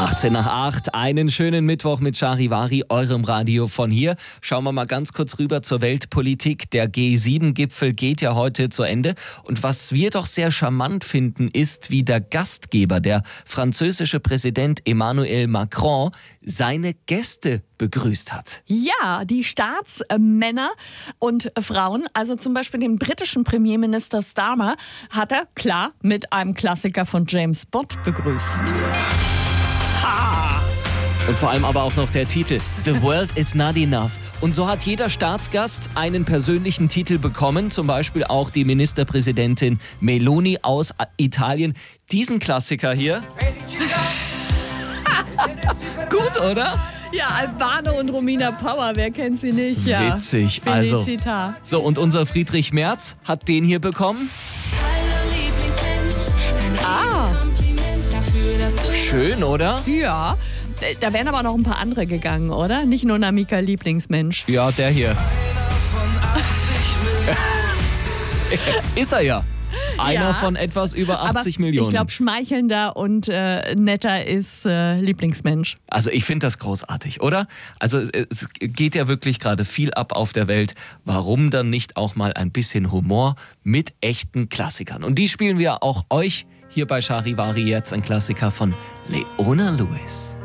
18 nach 8, einen schönen Mittwoch mit Charivari, eurem Radio von hier. Schauen wir mal ganz kurz rüber zur Weltpolitik. Der G7-Gipfel geht ja heute zu Ende. Und was wir doch sehr charmant finden, ist, wie der Gastgeber, der französische Präsident Emmanuel Macron, seine Gäste begrüßt hat. Ja, die Staatsmänner und Frauen, also zum Beispiel den britischen Premierminister Starmer, hat er, klar, mit einem Klassiker von James Bond begrüßt. Und vor allem aber auch noch der Titel The World is Not Enough. Und so hat jeder Staatsgast einen persönlichen Titel bekommen, zum Beispiel auch die Ministerpräsidentin Meloni aus Italien. Diesen Klassiker hier. Gut, oder? Ja, Albano und Romina Power, wer kennt sie nicht? Ja. Witzig, also. Felicita. So, und unser Friedrich Merz hat den hier bekommen. Schön, oder? Ja, da wären aber noch ein paar andere gegangen, oder? Nicht nur Namika Lieblingsmensch. Ja, der hier. Ist er ja. Einer Ja, von etwas über 80 aber Millionen. Ich glaube, schmeichelnder und netter ist Lieblingsmensch. Also ich finde das großartig, oder? Also es geht ja wirklich gerade viel ab auf der Welt. Warum dann nicht auch mal ein bisschen Humor mit echten Klassikern? Und die spielen wir auch euch hier bei Charivari jetzt, ein Klassiker von Leona Lewis.